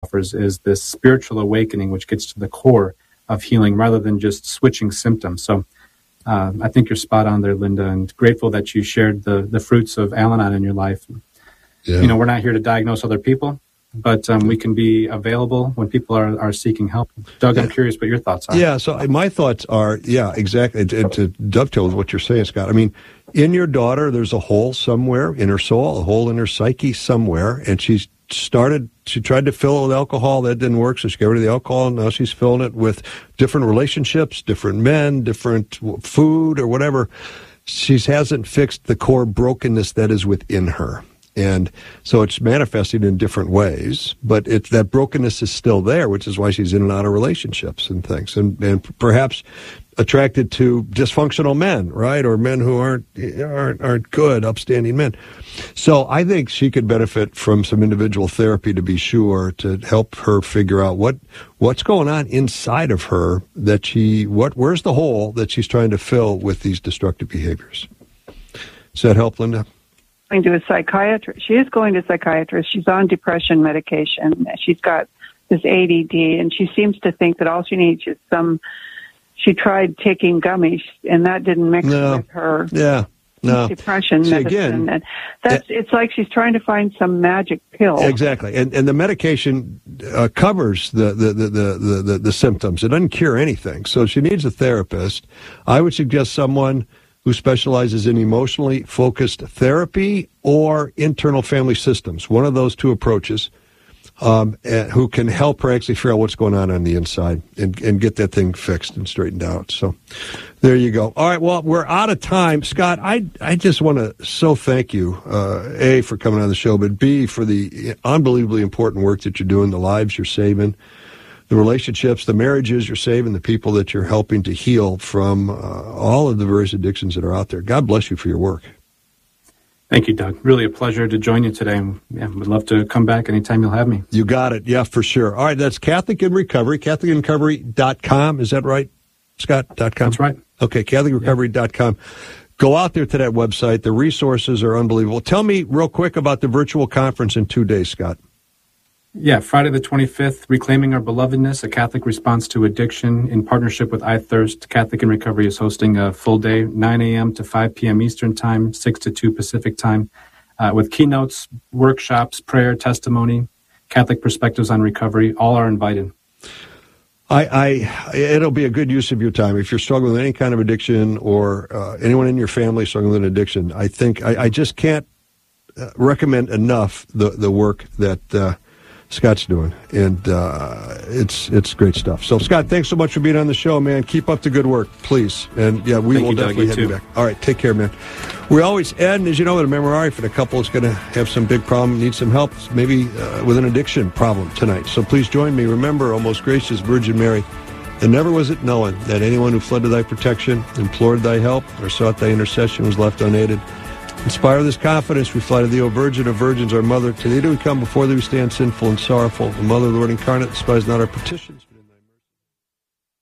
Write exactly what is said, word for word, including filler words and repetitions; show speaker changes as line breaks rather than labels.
offers is this spiritual awakening, which gets to the core of healing rather than just switching symptoms. So uh, I think you're spot on there, Linda, and grateful that you shared the, the fruits of Al-Anon in your life. Yeah. You know, we're not here to diagnose other people, but um, we can be available when people are, are seeking help. Doug, I'm curious what your thoughts are.
Yeah, so my thoughts are, yeah, exactly. To, to dovetail with what you're saying, Scott, I mean, in your daughter, there's a hole somewhere in her soul, a hole in her psyche somewhere, and she's started, she tried to fill it with alcohol. That didn't work, so she got rid of the alcohol, and now she's filling it with different relationships, different men, different food, or whatever. She hasn't fixed the core brokenness that is within her. And so it's manifesting in different ways, but it's, that brokenness is still there, which is why she's in and out of relationships and things, and, and perhaps attracted to dysfunctional men, right, or men who aren't aren't aren't good, upstanding men. So I think she could benefit from some individual therapy, to be sure, to help her figure out what what's going on inside of her, that she what where's the hole that she's trying to fill with these destructive behaviors. Does that help, Linda?
Going to a psychiatrist. She is going to a psychiatrist. She's on depression medication. She's got this A D D, and she seems to think that all she needs is some. She tried taking gummies, and that didn't mix
no.
with her
yeah. no.
depression
See,
medicine.
again,
and that's it, it's like she's trying to find some magic pill.
Exactly, and and the medication uh, covers the the, the, the, the the symptoms. It doesn't cure anything. So she needs a therapist. I would suggest someone who specializes in emotionally focused therapy or internal family systems, one of those two approaches, um, who can help her actually figure out what's going on on the inside and, and get that thing fixed and straightened out. So there you go. All right, well, we're out of time. Scott, I I just want to so thank you, uh, A, for coming on the show, but B, for the unbelievably important work that you're doing, the lives you're saving, the relationships, the marriages you're saving, the people that you're helping to heal from uh, all of the various addictions that are out there. God bless you for your work.
Thank you, Doug. Really a pleasure to join you today. Yeah, would love to come back anytime you'll have me.
You got it. Yeah, for sure. All right, that's Catholic in Recovery, Catholic in Recovery dot com. Is that right, Scott? .com?
That's right.
Okay, Catholic Recovery dot com. Go out there to that website. The resources are unbelievable. Tell me real quick about the virtual conference in two days, Scott.
Yeah, Friday the twenty-fifth, Reclaiming Our Belovedness, a Catholic Response to Addiction, in partnership with iThirst. Catholic in Recovery is hosting a full day, nine a.m. to five p.m. Eastern Time, six to two Pacific Time, uh, with keynotes, workshops, prayer, testimony, Catholic perspectives on recovery. All are invited.
I, I, it'll be a good use of your time. If you're struggling with any kind of addiction, or uh, anyone in your family struggling with an addiction, I think I, I just can't uh, recommend enough the, the work that uh, Scott's doing, and uh, it's it's great stuff. So, Scott, thanks so much for being on the show, man. Keep up the good work, please. And, yeah, we
Thank
will
you,
definitely
Doug,
have you back. All right, take care, man. We always end, as you know, with a memorare for the couple that's going to have some big problem, need some help, maybe uh, with an addiction problem tonight. So please join me. Remember, O most gracious Virgin Mary, and never was it known that anyone who fled to thy protection, implored thy help, or sought thy intercession was left unaided. Inspire this confidence, we fly to thee, O Virgin of Virgins, our Mother. To thee do we come, before thee we stand sinful and sorrowful. The Mother of the Lord incarnate, despise not our petitions.